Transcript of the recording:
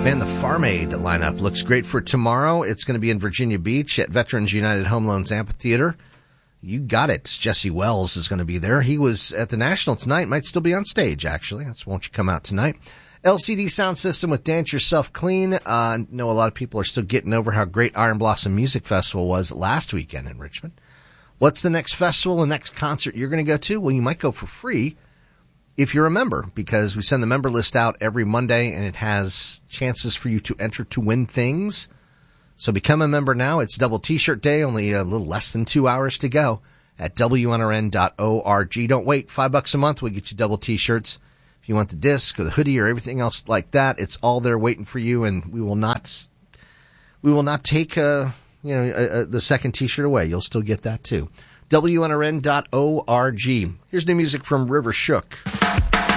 Man, the Farm Aid lineup looks great for tomorrow. It's going to be in Virginia Beach at Veterans United Home Loans Amphitheater. You got it. Jesse Wells is going to be there. He was at the National tonight. Might still be on stage, actually. That's Won't You Come Out Tonight. LCD Sound System with Dance Yourself Clean. I know a lot of people are still getting over how great Iron Blossom Music Festival was last weekend in Richmond. What's the next festival, the next concert you're going to go to? Well, you might go for free if you're a member, because we send the member list out every Monday, and it has chances for you to enter to win things. So become a member now. It's Double T-Shirt Day, only a little less than 2 hours to go at WNRN.org. Don't wait. $5 a month will get you double T-shirts. If you want the disc or the hoodie or everything else like that, it's all there waiting for you, and we will not take the second T-shirt away. You'll still get that too. WNRN.org. Here's new music from River Shook.